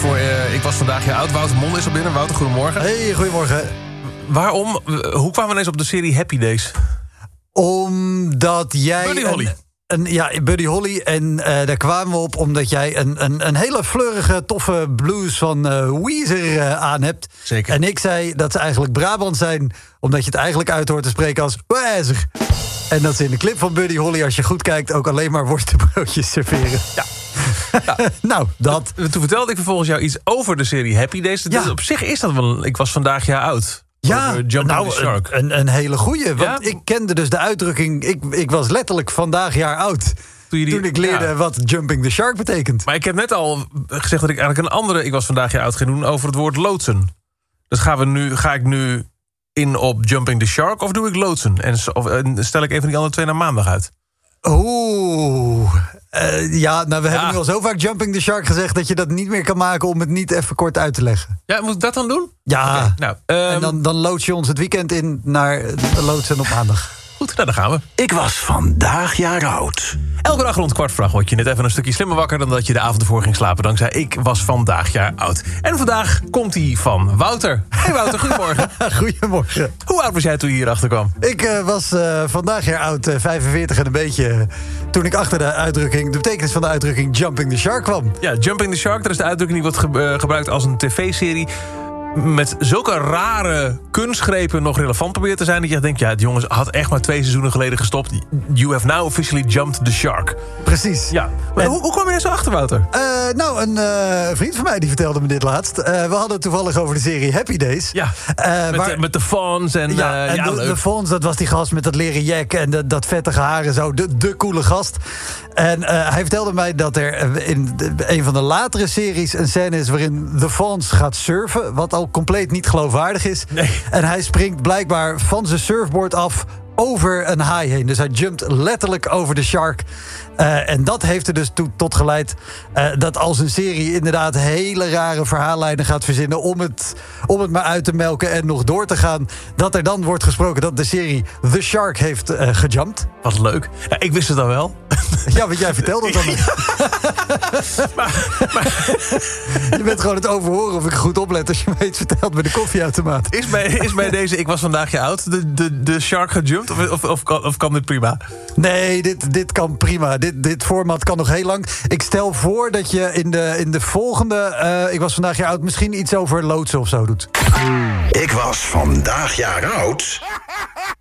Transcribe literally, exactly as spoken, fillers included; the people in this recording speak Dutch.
voor uh, Ik was vandaag jaar oud. Wouter Monde is al binnen. Wouter, goedemorgen. Hey, goedemorgen. Waarom? Hoe kwamen we ineens op de serie Happy Days? Omdat jij... Buddy Holly. Een, een, ja, Buddy Holly. En uh, daar kwamen we op omdat jij een, een, een hele fleurige, toffe blues van uh, Weezer uh, aan hebt. Zeker. En ik zei dat ze eigenlijk Brabant zijn, omdat je het eigenlijk uit hoort te spreken als Weezer. En dat ze in de clip van Buddy Holly, als je goed kijkt, ook alleen maar worstenbroodjes serveren. Ja. Ja. Nou, dat. Toen vertelde ik vervolgens jou iets over de serie Happy Days. Ja. Op zich is dat wel... Ik was vandaag jaar oud. Ja, nou, the Shark. Een, een, een hele goeie. Want Ja? ik kende dus de uitdrukking... Ik, ik was letterlijk vandaag jaar oud. Toen, je die, Toen ik leerde ja. wat Jumping the Shark betekent. Maar ik heb net al gezegd dat ik eigenlijk een andere... Ik was vandaag jaar oud ging doen over het woord loodsen. Dus gaan we nu, ga ik nu in op Jumping the Shark of doe ik loodsen? En, of, en stel ik even die andere twee naar maandag uit? Oeh. Uh, ja, nou, we Ja. hebben nu al zo vaak Jumping the Shark gezegd... dat je dat niet meer kan maken om het niet even kort uit te leggen. Ja, moet ik dat dan doen? Ja, Okay, nou, um, en dan, dan loods je ons het weekend in naar loodsen op maandag. Goed, nou, daar gaan we. Ik was vandaag jaar oud. Elke dag rond kwart voor acht word je net even een stukje slimmer wakker... dan dat je de avond ervoor ging slapen. Dankzij Ik was vandaag jaar oud. En vandaag komt hij van Wouter. Hey Wouter, goedemorgen. Goedemorgen. Hoe oud was jij toen je hierachter kwam? Ik uh, was uh, vandaag jaar oud, uh, vijfenveertig en een beetje... Uh, toen ik achter de uitdrukking, de betekenis van de uitdrukking Jumping the Shark kwam. Ja, Jumping the Shark, dat is de uitdrukking die wordt ge- uh, gebruikt als een tv-serie... met zulke rare kunstgrepen nog relevant probeert te zijn... dat je denkt, ja, het jongens had echt maar twee seizoenen geleden gestopt. You have now officially jumped the shark. Precies. Ja. Maar En, hoe, hoe kwam je er zo achter, Wouter? Uh, nou, een uh, vriend van mij die vertelde me dit laatst. Uh, we hadden het toevallig over de serie Happy Days. Ja, uh, met, waar, de, met de Fawns en... Ja, uh, en ja, de, leuk. de Fawns, dat was die gast met dat leren jack... en de, dat vettige haar en zo, de, de coole gast. En uh, hij vertelde mij dat er in de, een van de latere series... een scène is waarin de Fawns gaat surfen... wat al compleet niet geloofwaardig is. Nee. En hij springt blijkbaar van zijn surfboard af... over een haai heen. Dus hij jumpt letterlijk over de shark. Uh, en dat heeft er dus to- tot geleid... Uh, dat als een serie inderdaad hele rare verhaallijnen gaat verzinnen... Om het, om het maar uit te melken en nog door te gaan... dat er dan wordt gesproken dat de serie The Shark heeft uh, gejumpt. Wat leuk. Ja, ik wist het dan wel. Ja, want jij vertelde het dan. maar, maar, je bent gewoon het overhoren of ik goed oplet... als je me iets vertelt bij de koffieautomaat. is, bij, is bij deze Ik was vandaag jaar oud de, de, de shark gejumpt? Of, of, of, kan, of kan dit prima? Nee, dit, dit kan prima. Dit, dit format kan nog heel lang. Ik stel voor dat je in de, in de volgende... Uh, ik was vandaag jaar oud... misschien iets over loodsen of zo doet. Ik was vandaag jaar oud.